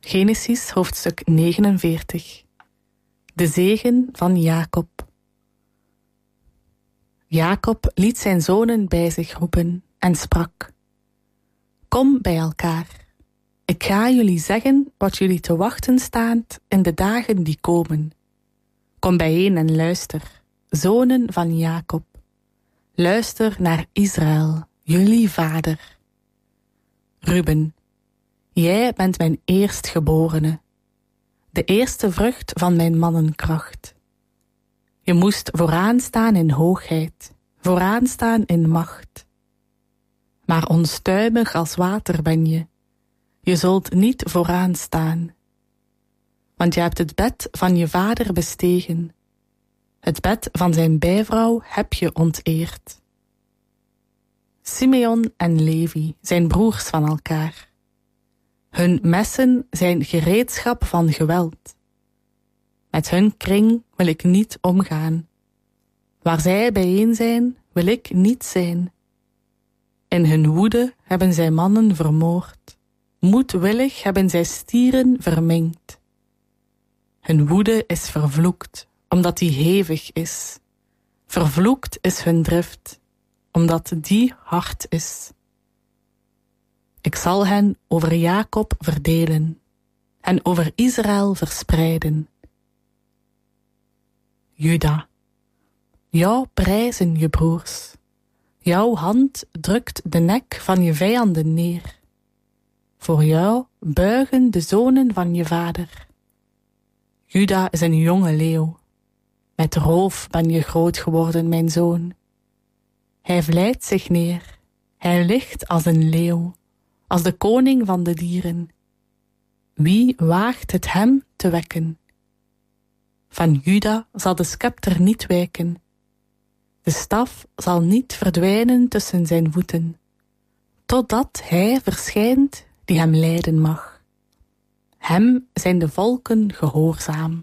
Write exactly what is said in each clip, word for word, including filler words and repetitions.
Genesis hoofdstuk negenenveertig. De zegen van Jacob. Jacob liet zijn zonen bij zich roepen en sprak: Kom bij elkaar. Ik ga jullie zeggen wat jullie te wachten staat in de dagen die komen. Kom bijeen en luister, zonen van Jacob. Luister naar Israël, jullie vader. Ruben, jij bent mijn eerstgeborene, de eerste vrucht van mijn mannenkracht. Je moest vooraan staan in hoogheid, vooraan staan in macht. Maar onstuimig als water ben je. Je zult niet vooraan staan. Want je hebt het bed van je vader bestegen. Het bed van zijn bijvrouw heb je onteerd. Simeon en Levi zijn broers van elkaar. Hun messen zijn gereedschap van geweld. Met hun kring wil ik niet omgaan. Waar zij bijeen zijn, wil ik niet zijn. In hun woede hebben zij mannen vermoord. Moedwillig hebben zij stieren verminkt. Hun woede is vervloekt, omdat die hevig is. Vervloekt is hun drift, omdat die hard is. Ik zal hen over Jacob verdelen en over Israël verspreiden. Juda, jou prijzen je broers. Jouw hand drukt de nek van je vijanden neer. Voor jou buigen de zonen van je vader. Juda is een jonge leeuw. Met roof ben je groot geworden, mijn zoon. Hij vlijt zich neer. Hij ligt als een leeuw, als de koning van de dieren. Wie waagt het hem te wekken? Van Juda zal de scepter niet wijken. De staf zal niet verdwijnen tussen zijn voeten, totdat hij verschijnt die hem leiden mag. Hem zijn de volken gehoorzaam.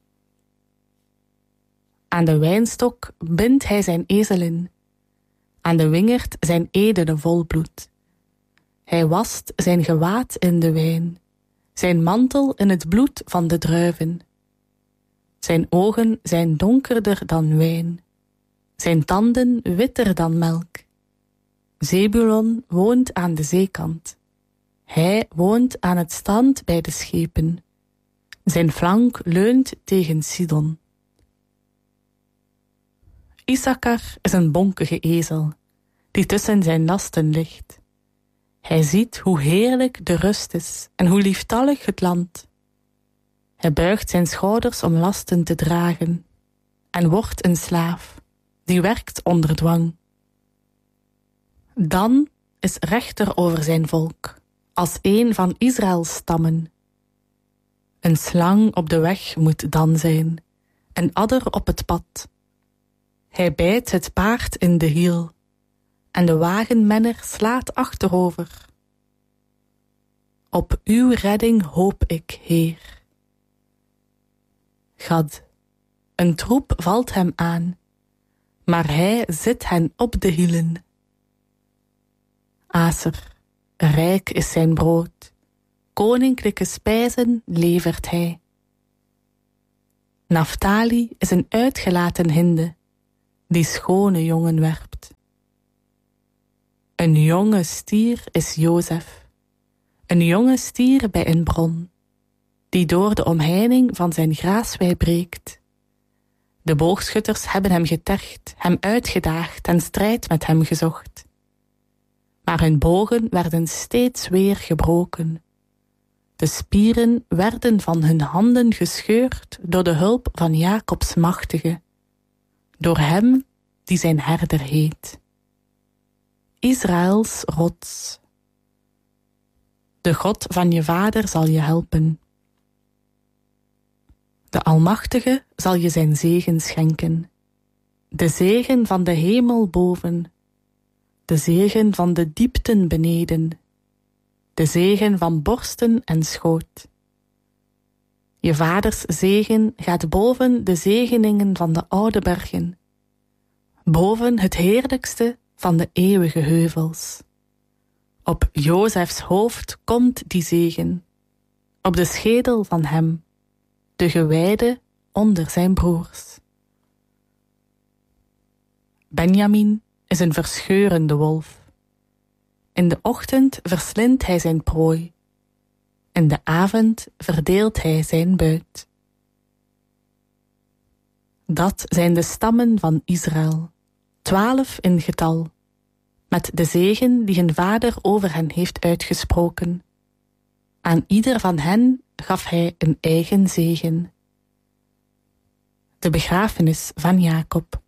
Aan de wijnstok bindt hij zijn ezelen, aan de wingerd zijn edelen vol bloed. Hij wast zijn gewaad in de wijn, zijn mantel in het bloed van de druiven. Zijn ogen zijn donkerder dan wijn, zijn tanden witter dan melk. Zebulon woont aan de zeekant. Hij woont aan het strand bij de schepen. Zijn flank leunt tegen Sidon. Issachar is een bonkige ezel, die tussen zijn lasten ligt. Hij ziet hoe heerlijk de rust is en hoe lieftallig het land. Hij buigt zijn schouders om lasten te dragen en wordt een slaaf, die werkt onder dwang. Dan is rechter over zijn volk, als een van Israëls stammen. Een slang op de weg moet dan zijn, een adder op het pad. Hij bijt het paard in de hiel, en de wagenmenner slaat achterover. Op uw redding hoop ik, Heer. Gad, een troep valt hem aan, maar hij zit hen op de hielen. Aser, rijk is zijn brood, koninklijke spijzen levert hij. Naphtali is een uitgelaten hinde, die schone jongen werpt. Een jonge stier is Jozef, een jonge stier bij een bron, die door de omheining van zijn graaswei breekt. De boogschutters hebben hem getergd, hem uitgedaagd en strijd met hem gezocht. Maar hun bogen werden steeds weer gebroken. De spieren werden van hun handen gescheurd door de hulp van Jacobs machtige, door hem die zijn herder heet. Israëls rots. De God van je vader zal je helpen. De Almachtige zal je zijn zegen schenken. De zegen van de hemel boven, de zegen van de diepten beneden, de zegen van borsten en schoot. Je vaders zegen gaat boven de zegeningen van de oude bergen, boven het heerlijkste van de eeuwige heuvels. Op Jozefs hoofd komt die zegen, op de schedel van hem, de gewijde onder zijn broers. Benjamin is een verscheurende wolf. In de ochtend verslindt hij zijn prooi. In de avond verdeelt hij zijn buit. Dat zijn de stammen van Israël, twaalf in getal, met de zegen die hun vader over hen heeft uitgesproken. Aan ieder van hen gaf hij een eigen zegen. De begrafenis van Jacob.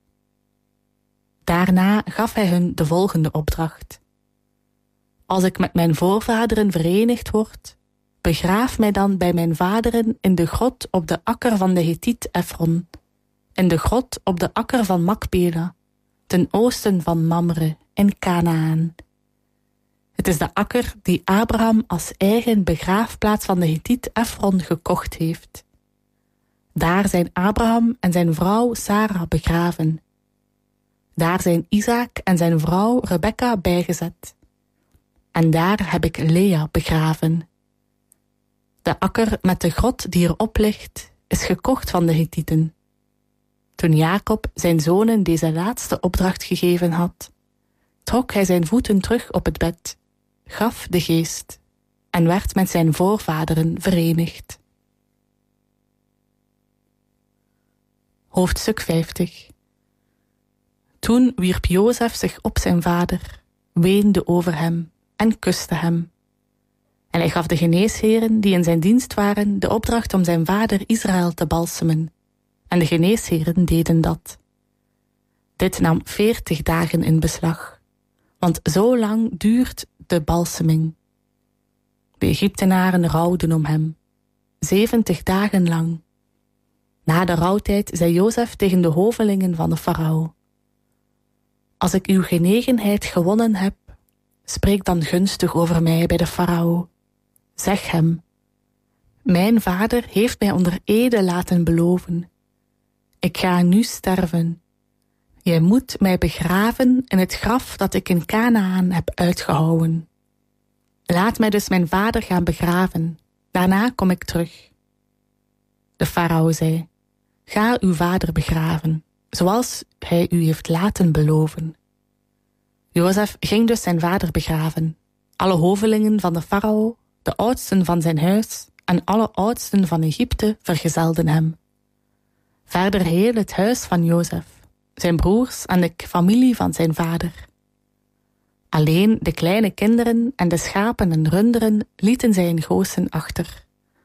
Daarna gaf hij hun de volgende opdracht. Als ik met mijn voorvaderen verenigd word, begraaf mij dan bij mijn vaderen in de grot op de akker van de Hethiet Efron, in de grot op de akker van Makpela, ten oosten van Mamre in Kanaan. Het is de akker die Abraham als eigen begraafplaats van de Hethiet Efron gekocht heeft. Daar zijn Abraham en zijn vrouw Sarah begraven. Daar zijn Isaac en zijn vrouw Rebekka bijgezet. En daar heb ik Lea begraven. De akker met de grot die erop ligt, is gekocht van de Hethieten. Toen Jacob zijn zonen deze laatste opdracht gegeven had, trok hij zijn voeten terug op het bed, gaf de geest en werd met zijn voorvaderen verenigd. Hoofdstuk vijftig. Toen wierp Jozef zich op zijn vader, weende over hem en kuste hem. En hij gaf de geneesheren die in zijn dienst waren de opdracht om zijn vader Israël te balsemen. En de geneesheren deden dat. Dit nam veertig dagen in beslag, want zo lang duurt de balseming. De Egyptenaren rouwden om hem, zeventig dagen lang. Na de rouwtijd zei Jozef tegen de hovelingen van de farao: Als ik uw genegenheid gewonnen heb, spreek dan gunstig over mij bij de farao. Zeg hem: Mijn vader heeft mij onder ede laten beloven. Ik ga nu sterven. Jij moet mij begraven in het graf dat ik in Kanaan heb uitgehouwen. Laat mij dus mijn vader gaan begraven. Daarna kom ik terug. De farao zei: Ga uw vader begraven, zoals hij u heeft laten beloven. Jozef ging dus zijn vader begraven. Alle hovelingen van de farao, de oudsten van zijn huis en alle oudsten van Egypte vergezelden hem. Verder heel het huis van Jozef, zijn broers en de familie van zijn vader. Alleen de kleine kinderen en de schapen en runderen lieten zij in Gosen achter.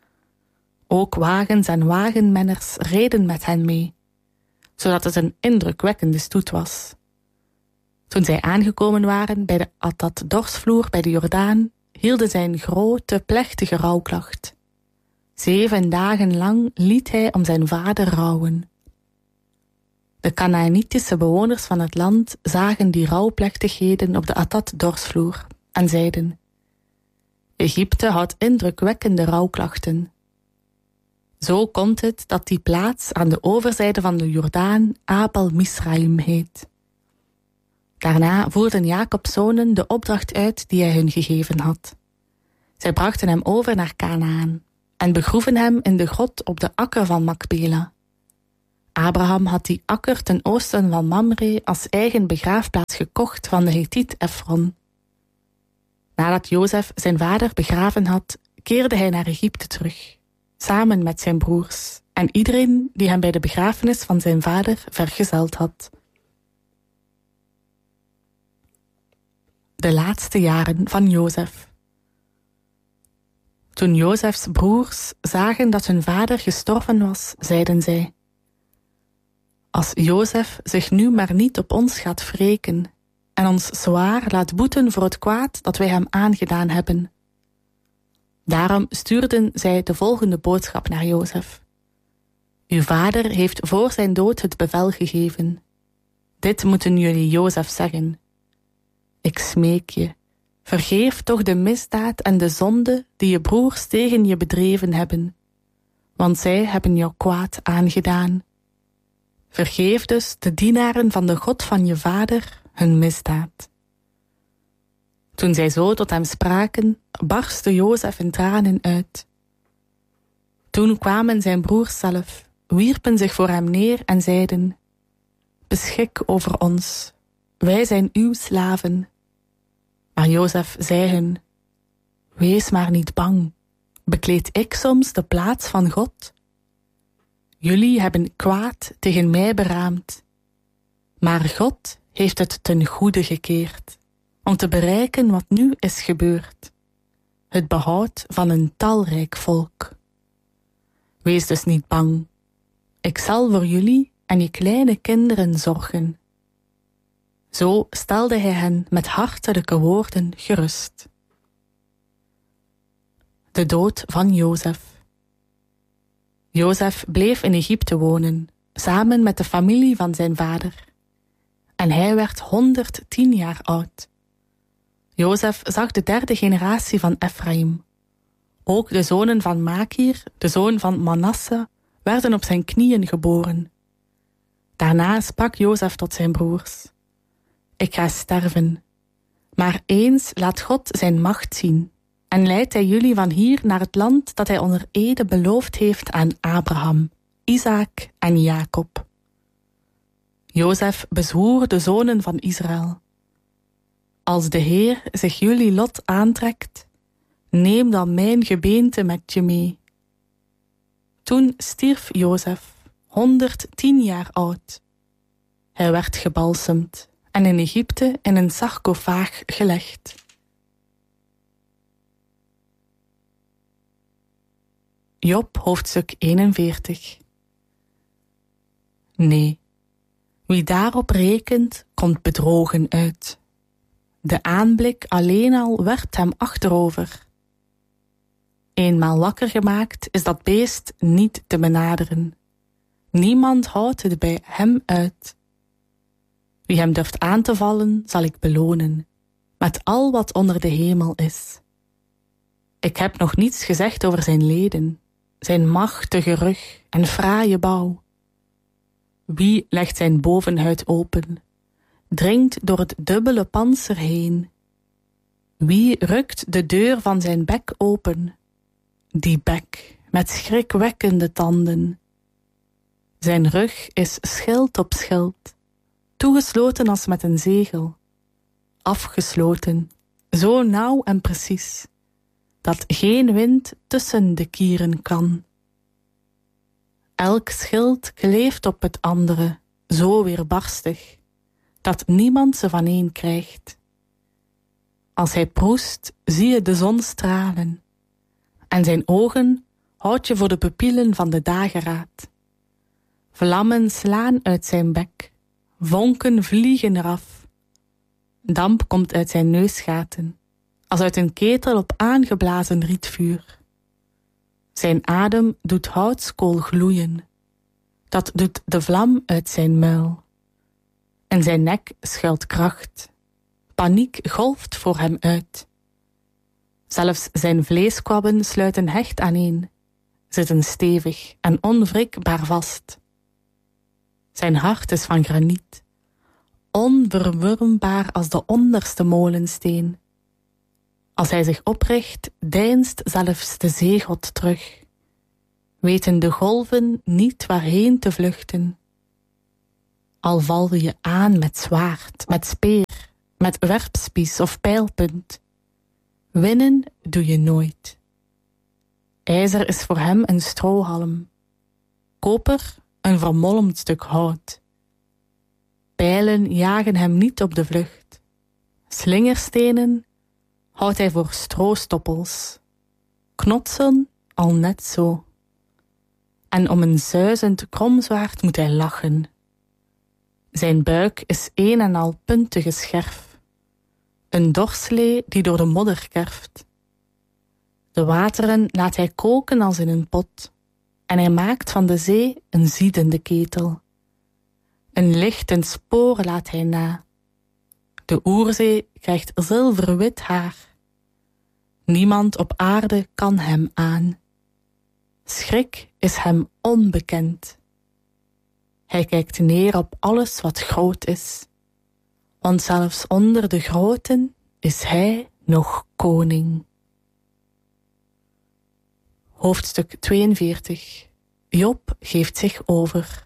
Ook wagens en wagenmenners reden met hen mee, zodat het een indrukwekkende stoet was. Toen zij aangekomen waren bij de Atad-dorsvloer bij de Jordaan, hielden zij een grote, plechtige rouwklacht. Zeven dagen lang liet hij om zijn vader rouwen. De Kanaanitische bewoners van het land zagen die rouwplechtigheden op de Atad-dorsvloer en zeiden: Egypte houdt indrukwekkende rouwklachten. Zo komt het dat die plaats aan de overzijde van de Jordaan Abel Misraim heet. Daarna voerden Jacob's zonen de opdracht uit die hij hun gegeven had. Zij brachten hem over naar Kanaan en begroeven hem in de grot op de akker van Makpela. Abraham had die akker ten oosten van Mamre als eigen begraafplaats gekocht van de Hethiet Efron. Nadat Jozef zijn vader begraven had, keerde hij naar Egypte terug, samen met zijn broers en iedereen die hem bij de begrafenis van zijn vader vergezeld had. De laatste jaren van Jozef. Toen Jozefs broers zagen dat hun vader gestorven was, zeiden zij: Als Jozef zich nu maar niet op ons gaat wreken en ons zwaar laat boeten voor het kwaad dat wij hem aangedaan hebben. Daarom stuurden zij de volgende boodschap naar Jozef: Uw vader heeft voor zijn dood het bevel gegeven. Dit moeten jullie Jozef zeggen. Ik smeek je, vergeef toch de misdaad en de zonde die je broers tegen je bedreven hebben, want zij hebben jou kwaad aangedaan. Vergeef dus de dienaren van de God van je vader hun misdaad. Toen zij zo tot hem spraken, barstte Jozef in tranen uit Toen kwamen zijn broers zelf, wierpen zich voor hem neer en zeiden: beschik over ons, wij zijn uw slaven. Maar Jozef zei hun: wees maar niet bang, bekleed ik soms de plaats van God? Jullie hebben kwaad tegen mij beraamd, maar God heeft het ten goede gekeerd, om te bereiken wat nu is gebeurd, het behoud van een talrijk volk. Wees dus niet bang, ik zal voor jullie en je kleine kinderen zorgen. Zo stelde hij hen met hartelijke woorden gerust. De dood van Jozef. Jozef bleef in Egypte wonen, samen met de familie van zijn vader. En hij werd honderdtien jaar oud. Jozef zag de derde generatie van Ephraim. Ook de zonen van Makir, de zoon van Manasse, werden op zijn knieën geboren. Daarna sprak Jozef tot zijn broers: ik ga sterven, maar eens laat God zijn macht zien en leidt hij jullie van hier naar het land dat hij onder ede beloofd heeft aan Abraham, Isaak en Jacob. Jozef bezwoer de zonen van Israël: als de Heer zich jullie lot aantrekt, neem dan mijn gebeente met je mee. Toen stierf Jozef, honderdtien jaar oud. Hij werd gebalsemd en in Egypte in een sarcofaag gelegd. Job hoofdstuk eenenveertig. Nee, wie daarop rekent, komt bedrogen uit. De aanblik alleen al werpt hem achterover. Eenmaal wakker gemaakt is dat beest niet te benaderen. Niemand houdt het bij hem uit. Wie hem durft aan te vallen, zal ik belonen, met al wat onder de hemel is. Ik heb nog niets gezegd over zijn leden, zijn machtige rug en fraaie bouw. Wie legt zijn bovenhuid open, dringt door het dubbele pantser heen? Wie rukt de deur van zijn bek open? Die bek met schrikwekkende tanden. Zijn rug is schild op schild, toegesloten als met een zegel, afgesloten, zo nauw en precies, dat geen wind tussen de kieren kan. Elk schild kleeft op het andere, zo weerbarstig, dat niemand ze vaneen krijgt. Als hij proest, zie je de zon stralen, en zijn ogen houd je voor de pupillen van de dageraad. Vlammen slaan uit zijn bek, vonken vliegen eraf. Damp komt uit zijn neusgaten, als uit een ketel op aangeblazen rietvuur. Zijn adem doet houtskool gloeien, dat doet de vlam uit zijn muil. In zijn nek schuilt kracht, paniek golft voor hem uit. Zelfs zijn vleeskwabben sluiten hecht aaneen, zitten stevig en onwrikbaar vast. Zijn hart is van graniet, onverwurmbaar als de onderste molensteen. Als hij zich opricht, deinst zelfs de zeegod terug, weten de golven niet waarheen te vluchten. Al val je aan met zwaard, met speer, met werpspies of pijlpunt, winnen doe je nooit. IJzer is voor hem een strohalm, koper een vermolmd stuk hout. Pijlen jagen hem niet op de vlucht. Slingerstenen houdt hij voor stroostoppels. Knotsen al net zo. En om een zuizend kromzwaard moet hij lachen. Zijn buik is een en al puntige scherf. Een dorslee die door de modder kerft. De wateren laat hij koken als in een pot. En hij maakt van de zee een ziedende ketel. Een lichtend spoor laat hij na. De oerzee krijgt zilverwit haar. Niemand op aarde kan hem aan. Schrik is hem onbekend. Hij kijkt neer op alles wat groot is. Want zelfs onder de groten is hij nog koning. Hoofdstuk tweeënveertig. Job geeft zich over.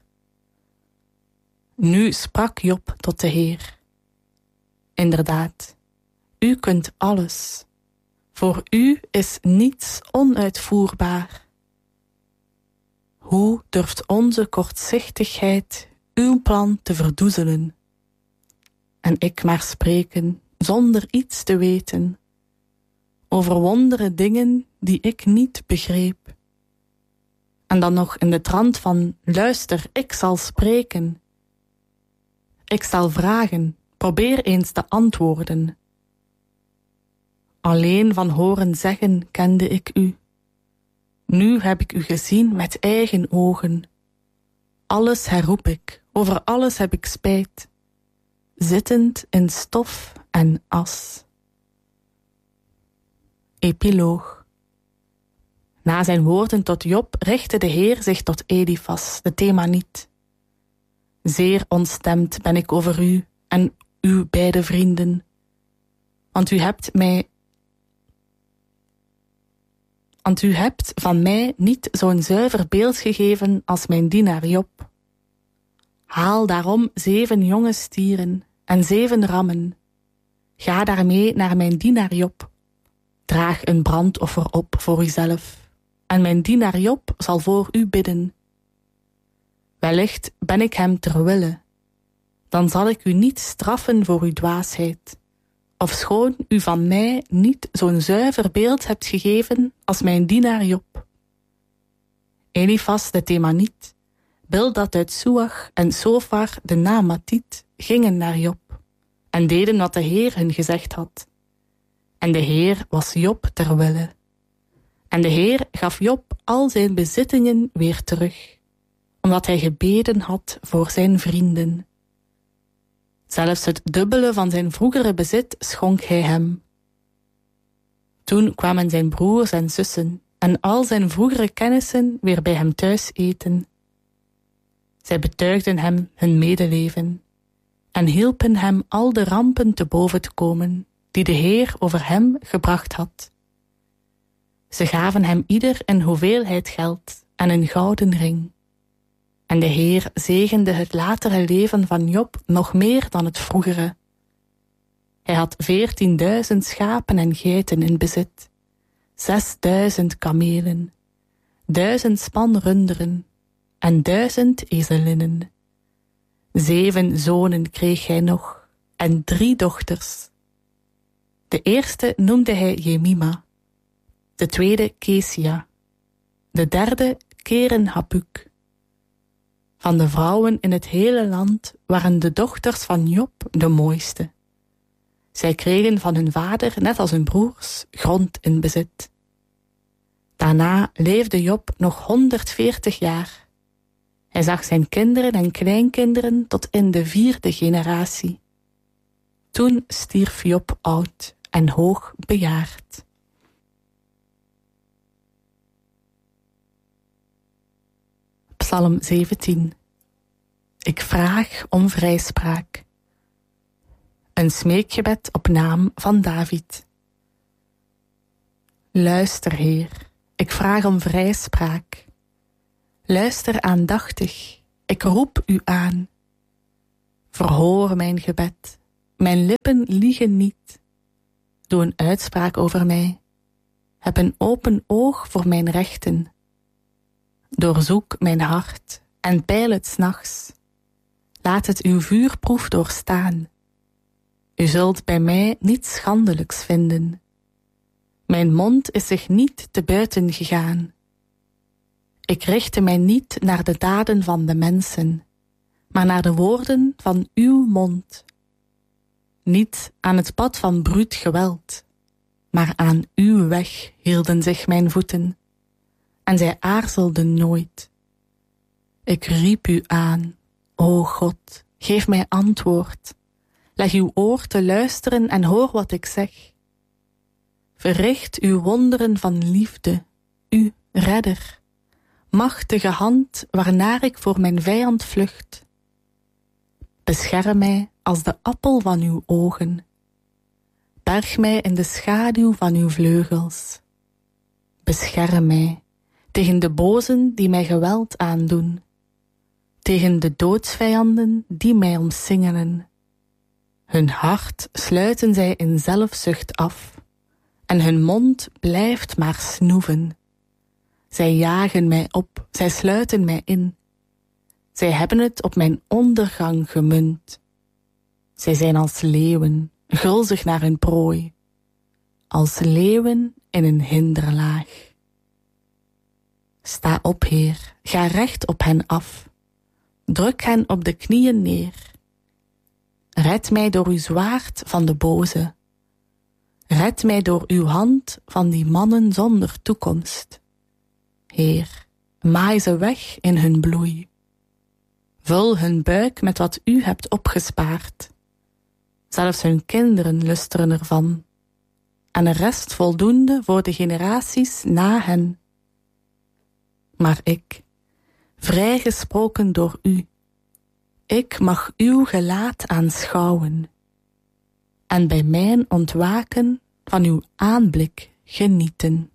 Nu sprak Job tot de Heer. Inderdaad, u kunt alles. Voor u is niets onuitvoerbaar. Hoe durft onze kortzichtigheid uw plan te verdoezelen? En ik maar spreken zonder iets te weten, over wondere dingen die ik niet begreep. En dan nog in de trant van, luister, ik zal spreken. Ik zal vragen, probeer eens te antwoorden. Alleen van horen zeggen kende ik u. Nu heb ik u gezien met eigen ogen. Alles herroep ik, over alles heb ik spijt, zittend in stof en as. Epiloog. Na zijn woorden tot Job richtte de Heer zich tot Elifas, de Themaniet. Zeer ontstemd ben ik over u en uw beide vrienden, want u hebt mij, want u hebt van mij niet zo'n zuiver beeld gegeven als mijn dienaar Job. Haal daarom zeven jonge stieren en zeven rammen. Ga daarmee naar mijn dienaar Job. Draag een brandoffer op voor uzelf, en mijn dienaar Job zal voor u bidden. Wellicht ben ik hem ter wille, dan zal ik u niet straffen voor uw dwaasheid, ofschoon u van mij niet zo'n zuiver beeld hebt gegeven als mijn dienaar Job. Elifas de Themaniet, Bildad uit Suach en Sofar de Naamatiet gingen naar Job en deden wat de Heer hun gezegd had. En de Heer was Job ter wille. En de Heer gaf Job al zijn bezittingen weer terug, omdat hij gebeden had voor zijn vrienden. Zelfs het dubbele van zijn vroegere bezit schonk hij hem. Toen kwamen zijn broers en zussen en al zijn vroegere kennissen weer bij hem thuis eten. Zij betuigden hem hun medeleven en hielpen hem al de rampen te boven te komen die de Heer over hem gebracht had. Ze gaven hem ieder een hoeveelheid geld en een gouden ring. En de Heer zegende het latere leven van Job nog meer dan het vroegere. Hij had veertienduizend schapen en geiten in bezit, zesduizend kamelen, duizend span runderen en duizend ezelinnen. Zeven zonen kreeg hij nog en drie dochters. De eerste noemde hij Jemima, de tweede Kesia, de derde Keren-Hapuk. Van de vrouwen in het hele land waren de dochters van Job de mooiste. Zij kregen van hun vader, net als hun broers, grond in bezit. Daarna leefde Job nog honderdveertig jaar. Hij zag zijn kinderen en kleinkinderen tot in de vierde generatie. Toen stierf Job oud en hoog bejaard. Psalm zeventien. Ik vraag om vrijspraak. Een smeekgebed op naam van David. Luister, Heer, ik vraag om vrijspraak. Luister aandachtig, ik roep u aan. Verhoor mijn gebed, mijn lippen liegen niet. Doe een uitspraak over mij. Heb een open oog voor mijn rechten. Doorzoek mijn hart en peil het 's nachts. Laat het uw vuurproef doorstaan. U zult bij mij niets schandelijks vinden. Mijn mond is zich niet te buiten gegaan. Ik richtte mij niet naar de daden van de mensen, maar naar de woorden van uw mond. Niet aan het pad van bruut geweld, maar aan uw weg hielden zich mijn voeten, en zij aarzelden nooit. Ik riep u aan, o God, geef mij antwoord. Leg uw oor te luisteren en hoor wat ik zeg. Verricht uw wonderen van liefde, u redder, machtige hand waarnaar ik voor mijn vijand vlucht. Bescherm mij als de appel van uw ogen. Berg mij in de schaduw van uw vleugels. Bescherm mij, tegen de bozen die mij geweld aandoen, tegen de doodsvijanden die mij omsingelen. Hun hart sluiten zij in zelfzucht af, en hun mond blijft maar snoeven. Zij jagen mij op, zij sluiten mij in. Zij hebben het op mijn ondergang gemunt. Zij zijn als leeuwen, gulzig naar hun prooi, als leeuwen in een hinderlaag. Sta op, Heer, ga recht op hen af. Druk hen op de knieën neer. Red mij door uw zwaard van de boze. Red mij door uw hand van die mannen zonder toekomst. Heer, maai ze weg in hun bloei. Vul hun buik met wat u hebt opgespaard. Zelfs hun kinderen lusteren ervan. En er rest voldoende voor de generaties na hen. Maar ik, vrijgesproken door u, ik mag uw gelaat aanschouwen en bij mijn ontwaken van uw aanblik genieten.